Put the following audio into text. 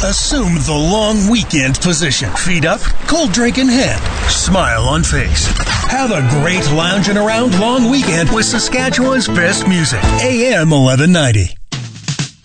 Assume the long weekend position. Feet up, cold drink in hand, smile on face. Have a great lounging around long weekend with Saskatchewan's best music. AM 1190.